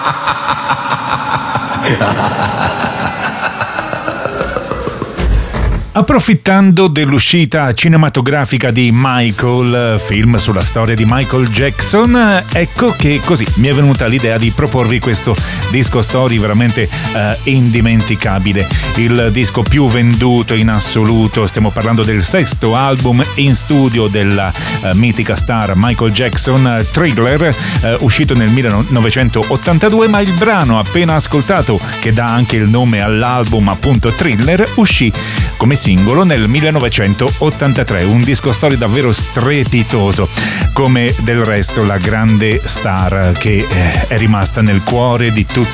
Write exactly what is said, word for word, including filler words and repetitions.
Approfittando dell'uscita cinematografica di Michael, film sulla storia di Michael Jackson, ecco che così mi è venuta l'idea di proporvi questo disco story veramente eh, indimenticabile, il disco più venduto in assoluto. Stiamo parlando del sesto album in studio della eh, mitica star Michael Jackson, Thriller, eh, uscito nel millenovecentottantadue, ma il brano appena ascoltato, che dà anche il nome all'album, appunto Thriller, uscì come singolo nel millenovecentottantatré, un disco story davvero strepitoso, come del resto la grande star che eh, è rimasta nel cuore di tutti